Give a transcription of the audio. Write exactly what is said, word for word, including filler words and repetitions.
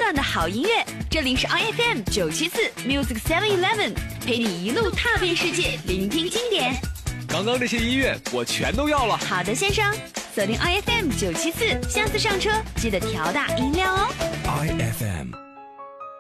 段的好音乐。这里是 I F M 九七四 Music Seven Eleven， 陪你一路踏遍世界，聆听经典。 刚刚这些音乐我全都要了。 好的，先生，锁定 I F M 九七四，下次上车记得调大音量哦。 I F M。